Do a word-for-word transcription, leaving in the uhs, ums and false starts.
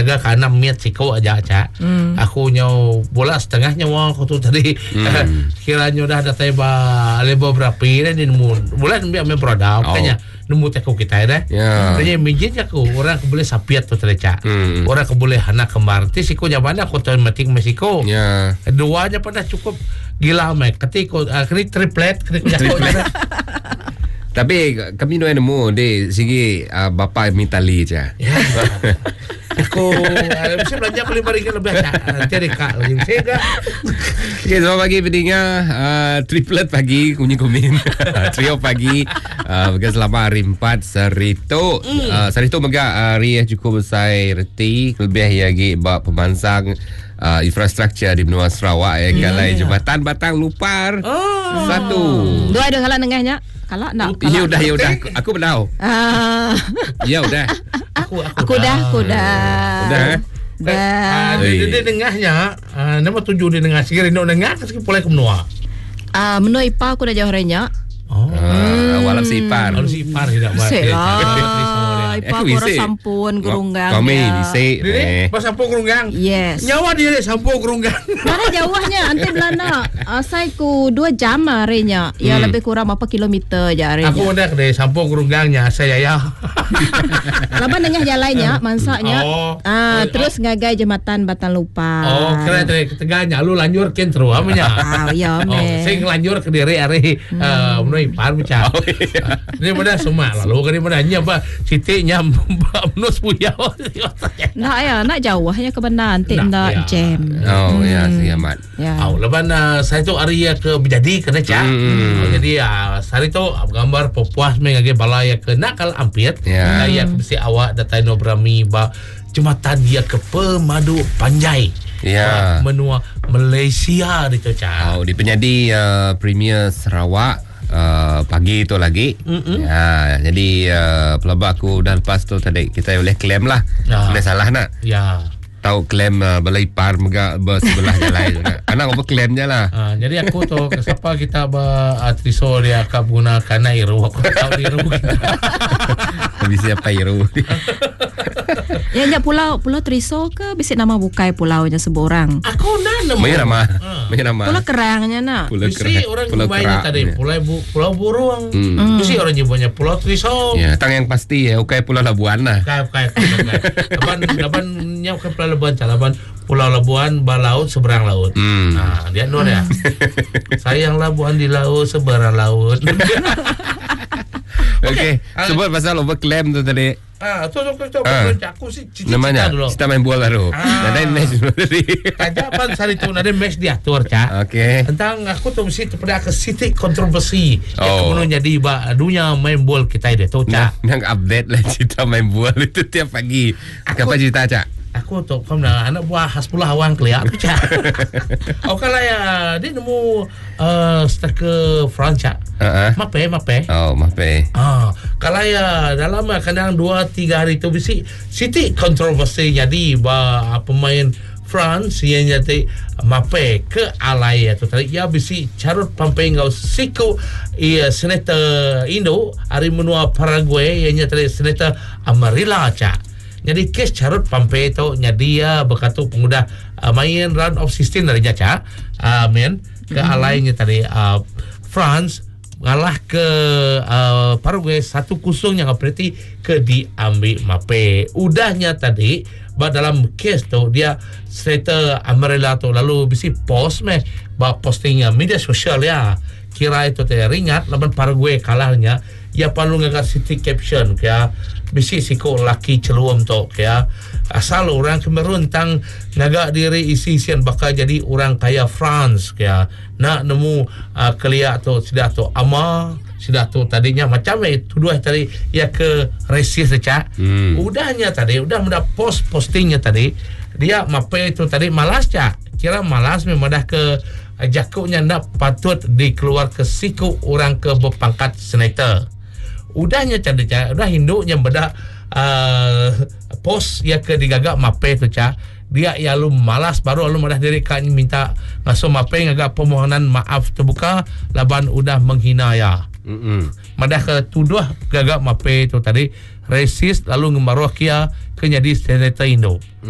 kaga kana miat siko aja Cak. Hmm. Aku nyau bola setengahnya wong aku tu tadi. Hmm. Kiranya dah datay ba lebo berapa ni nemu. Bola ambil ambil produk oh. Kanya nemu teko kita dah. Yeah. Kanya mijin aku orang boleh sapiat tu tadi Cak. Hmm. Orang boleh anak kembar. Ti siko nyabana aku otomatik Mexico. Ya. Yeah. Duanya pada cukup gila mek. Ketika uh, kini triplet ketika jago. Tapi kami doa nemu di segi uh, bapa minta li je. Ya. Aku uh, mesti belanja beli barang lebih Cak. Nanti ada kak lagi sega. Okay, selamat pagi pendengar. Uh, triplet pagi kunyit-kumin. Trio pagi. Uh, Bagai selama hari empat Sarito. Mm. Uh, Sarito mega hari uh, cukup besar reti lebih lagi bab pemansang uh, infrastruktur di benua Sarawak ya. Yeah. Kalau jembatan Batang Lupar. Oh. Satu. Dua ada salah tengahnya. Kalau nak kalau ya udah ya udah aku, aku beritahu. Ah. Ya udah. Aku aku, aku dah aku dah. Udah. Dah. Di dengahnya nama tujuh di dengah sikit nak dengah sikit pulai ke menua. Ah menua ipa aku dah jauh renya. Oh. Hmm. Walau si ipar. Walau si ipar tidak buat. Selah. Ipa aku orang sampun gerunggang. Kami bisa. Ini pas sampun gerunggang. Yes. Nyawa dia sampun gerunggang. Mana jauhnya? Nanti Belanda. Saya ku dua jam arenya. Ya hmm. lebih kurang berapa kilometer je arenya. Aku dah dari sampun gerunggangnya saya ya. Laban dengan jalannya, mansaknya. Oh. Ah, terus ngagai jembatan Batang Lupar. Oh, kira dari keteganya lu lanjur ken terus amanya. Ah, ya me. Oh, saya lanjur ke diri hari eh menoi par macam. Ini mudah semua lalu kan ini mudahnya apa sitiknya menus puya. Nak ya, nak jauhnya ke benar nanti nak jam. Oh, ya, siamat. Ya. Oh, leban saya tu hari ke menjadi kena Cak. Jadi hari tu gambar popuas mengage balaya ke nakal ampir. Saya mesti awak datai no berami ba jembatan dia ke Pemadu Panjai. Ya. Menua Malaysia itu Cak. Oh, di penyadi uh, Premier Sarawak. Uh, pagi tu lagi. Mm-mm. Ya, jadi uh, pelabak aku dah lepas tu tadi kita boleh claim lah. Ya. Boleh salah nak. Ya. Tahu claim uh, balai par mega sebelah jalan. Anak apa claimnya lah. Uh, jadi aku tu siapa kita ba atriso dia akan gunakan iru aku tahu iru kita. Habis siapa iru? Ya, ya pulau pulau Triso ke bisa nama bukai pulaunya seborang. Aku nak nama. Banyak nama. Banyak nama. Pulau Kerangnya nak. Pulau Kerang. Orang nyebutnya tadi pulau bu, pulau burung. Hmm. Mesti orang nyebutnya pulau Triso. Ya, tang yang pasti ya, ukai pulau Labuan lah. Ukai ukai. Laban laban nyau ke pulau Labuan, Laban pulau Labuan balaut seberang laut. Hmm. Nah, dia nur ya. Sayang Labuan di laut seberang laut. Okey, sebut pasal overclaim tu tadi. Ah, tu tu tu. Aku sih cita-cita dulu. Kita main bola baru. Ada match tadi. Kajapan hari tu ada match diatur, Cak. Okey. Tentang aku tu mesti pada ke City kontroversi. Yang kemudian jadi ba dunia main bola kita dia tu, Cak. Yang update lah cerita main bola itu tiap pagi. Apa cerita, Cak? Aku tu kau nak anak buah Hasbullah awang kelia tu Cak. Oh kalau ya dia nemu uh, stak ke France Cak. Uh-huh. Mape mape. Oh mape. Ah kalau ya dalam kadang dua tiga hari tu bisi City kontroversi jadi ba pemain France yang jadi mape ke alai tu tadi ya bisi carut pampai ngau siku ia senator Indo hari menua Paraguay yang jadi senator Amarilla Cak. Jadi kes carut pampai tu jadi ya berkatu pengudah uh, main round of sixteen dari Jaca uh, men ke mm-hmm. alainya tadi uh, France ngalah ke uh, Paraguay satu kosong yang berarti ke diambil mape udahnya tadi bah dalam kes tu dia serta Amarilla tu lalu bisi post meh bah postingnya media sosial ya kira itu teh ringat laban Paraguay kalahnya ya perlu ngagat city caption kaya bisi siko laki celuam tu kaya asal orang Cameroon tang ngagak diri isi-isian bakal jadi orang kaya France kaya nak nemu uh, kelia tu sudah tu ama sudah tu tadinya macam eh tuduh tadi ya ke racist Cak. Hmm. Udahnya tadi udah mudah post postingnya tadi dia mape itu tadi malas Cak. Kira malas memang dah ke jakuknya nak patut dikeluar ke siku orang ke berpangkat senator. Udahnya cantik Cak, udah Hindunya beda uh, pos ya ke digagak mape tu Cak. Dia ya lu malas baru lu madah diri kan minta ngasuh mape ngagak permohonan maaf terbuka laban udah menghina ya. Mm-hmm. Madah ke tuduh gagak mape tu tadi racist lalu ngemaruh kia ke jadi senator Indo.